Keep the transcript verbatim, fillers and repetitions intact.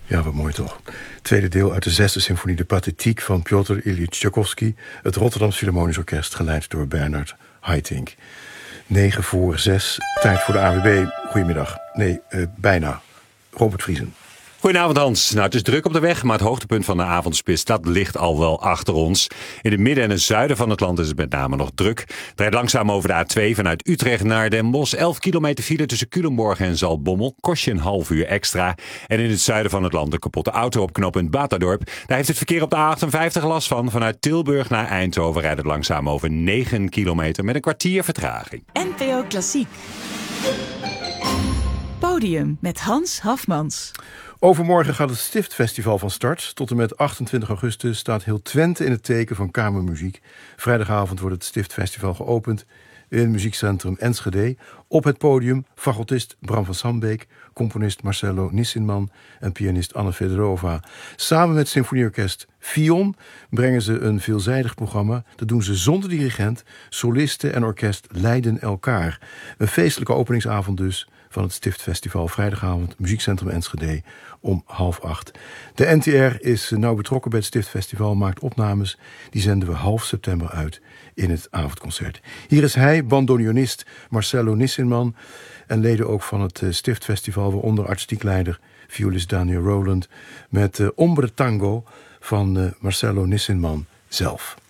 Ja, wat mooi toch. Tweede deel uit de zesde symfonie, de Pathetiek van Piotr Ilyich Tchaikovsky. Het Rotterdams Philharmonisch Orkest, geleid door Bernard Haitink. Negen voor zes, tijd voor de A W B. Goedemiddag. Nee, uh, bijna. Robert Vriesen. Goedenavond Hans. Nou, het is druk op de weg, maar het hoogtepunt van de avondspits, dat ligt al wel achter ons. In het midden en het zuiden van het land is het met name nog druk. Het rijdt langzaam over de A twee vanuit Utrecht naar Den Bosch. elf kilometer file tussen Culemborg en Zaltbommel. Kost je een half uur extra. En in het zuiden van het land een kapotte auto op knooppunt Batadorp. Daar heeft het verkeer op de A achtenvijftig last van. Vanuit Tilburg naar Eindhoven rijdt het langzaam over negen kilometer met een kwartier vertraging. N P O Klassiek. Podium met Hans Hafmans. Overmorgen gaat het Stiftfestival van start. Tot en met achtentwintig augustus staat heel Twente in het teken van kamermuziek. Vrijdagavond wordt het Stiftfestival geopend in het muziekcentrum Enschede. Op het podium fagotist Bram van Sambeek, componist Marcello Nissinman en pianist Anne Fedorova. Samen met symfonieorkest Fion brengen ze een veelzijdig programma. Dat doen ze zonder dirigent. Solisten en orkest leiden elkaar. Een feestelijke openingsavond dus van het Stiftfestival. Vrijdagavond, muziekcentrum Enschede om half acht. De N T R is nauw betrokken bij het Stiftfestival, maakt opnames. Die zenden we half september uit in het avondconcert. Hier is hij, bandoneonist Marcello Nissinman en leden ook van het Stiftfestival, waaronder artistiek leider violist Daniel Rowland, met uh, Ombre Tango van uh, Marcello Nissinman zelf.